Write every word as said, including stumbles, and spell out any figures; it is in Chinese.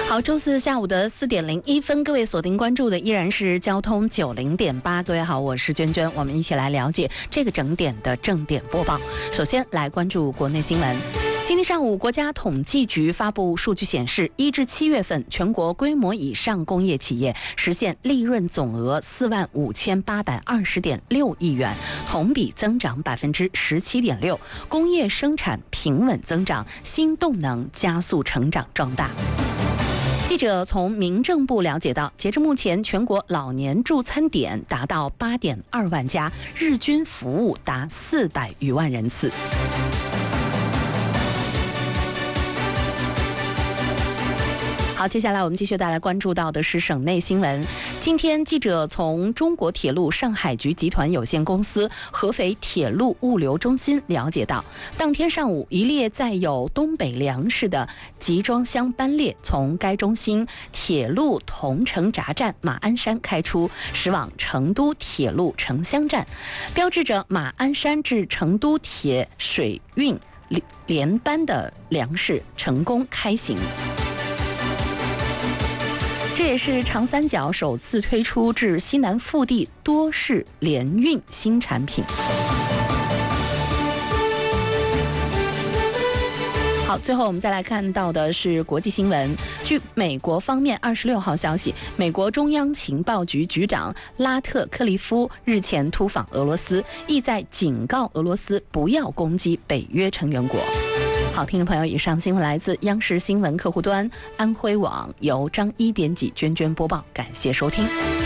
好，周四下午的四点零一分，各位锁定关注的依然是交通九零点八。各位好，我是娟娟，我们一起来了解这个整点的正点播报。首先来关注国内新闻。今天上午，国家统计局发布数据显示，一至七月份，全国规模以上工业企业实现利润总额四万五千八百二十点六亿元，同比增长百分之十七点六，工业生产平稳增长，新动能加速成长壮大。记者从民政部了解到，截至目前，全国老年助餐点达到八点二万家，日均服务达四百余万人次。好，接下来我们继续带来关注到的是省内新闻。今天，记者从中国铁路上海局集团有限公司合肥铁路物流中心了解到，当天上午，一列载有东北粮食的集装箱班列从该中心铁路桐城闸站马鞍山开出，驶往成都铁路城乡站，标志着马鞍山至成都铁水运联班的粮食成功开行。这也是长三角首次推出至西南腹地多式联运新产品。好，最后我们再来看到的是国际新闻。据美国方面二十六号消息，美国中央情报局局长拉特克利夫日前突访俄罗斯，意在警告俄罗斯不要攻击北约成员国。好，听众朋友，以上新闻来自央视新闻客户端安徽网，由张一编辑，娟娟播报，感谢收听。